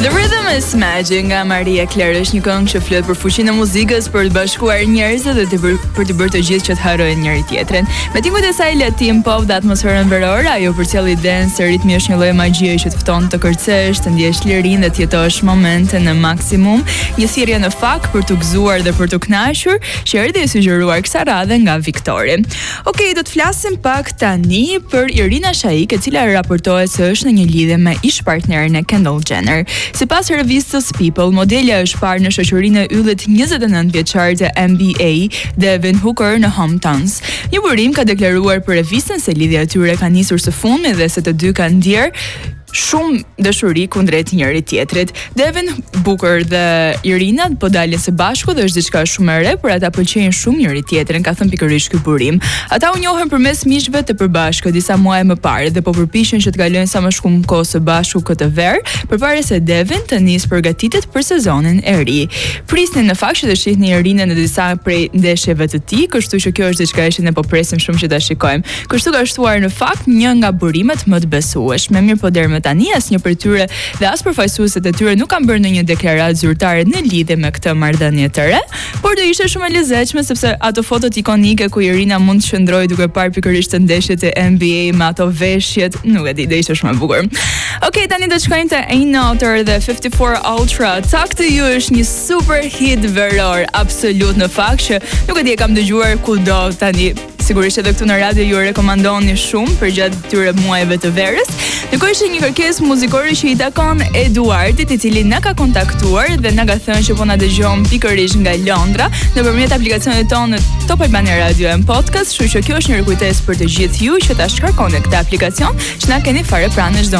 The Rhythm is Magic nga Maria Clara është një këngë që flet për fuqinë e muzikës për të bashkuar njerëzit dhe për të bërë të gjithë që të harrojnë njëri tjetrin. Me tingujt e saj Latin Pop dhe atmosferën verore, ajo përcjell idenë se ritmi është një lloj magjie që të fton të kërcesh, të ndjesh lirinë dhe të jetosh momente në maksimum, një thirrje në fak për të gëzuar dhe për të kënaqur, që erdhi e sugjeruar kësaj radhe nga Viktori. Okej, do të flasim pak tani për Irina Shayk, e cila raportohet se është në një lidhje me ish-partnerin e Kendall Jenner. Sipas revistës People, modelja është parë në shoqërinë e yllit 29 vjeçar të NBA, Devin Hooker në Hometowns. Një burim ka deklaruar për revistën se lidhja e tyre ka nisur së fundmi dhe se të dy kanë ndjer shumë dashuri kundrejt njëri tjetrit. Devin Booker dhe Irina po dalin së bashku dhe është diçka shumë e re, por ata pëlqejnë shumë njëri tjetrin, ka thënë pikërisht ky burim. Ata u njohën përmes miqve të përbashkët disa muaj më parë dhe po përpiqen që të kalojnë sa më shumë kohë së bashku këtë verë, përpara se Devin të nisë përgatitet për sezonin e ri. Prisnin në fakt që të shihni Irinën në disa prej ndeshjeve të tij, kështu që kjo është diçka që ne po presim shumë që ta shikojmë. Kështu ka shtuar në fakt një nga burimet më të besueshme. Mirë po deri tani asnjë prej tyre dhe as përfaqësuesit e tyre nuk kanë bërë ndonjë deklaratë zyrtare në lidhje me këtë marrëdhënie të re, por do ishte shumë e lezetshme sepse ato fotot ikonike ku Irina mund të shndrojë duke parë pikërisht ndeshjet e NBA me ato veshjet, nuk e di, do ishte shumë e bukur. Okej, tani do të shkojmë te Ain't Noter dhe 54 Ultra. Talk to You është një super hit veror, absolut në fakt që nuk e di, e kam dëgjuar kudo tani. Sigurisht edhe këtu në radio ju rekomandoni shumë për gjatë këtyre muajve të verës. Ndërkohë ishte një kërkesë muzikore që i takon Eduardit, i cili na ka kontaktuar dhe na ka thënë që po na dëgjon pikërisht nga Londra nëpërmjet aplikacionit tonë Top Albania Radio and Podcast, kështu që kjo është një rikujtesë për të gjithë ju që ta shkarkoni këtë aplikacion, që na keni fare pranë çdo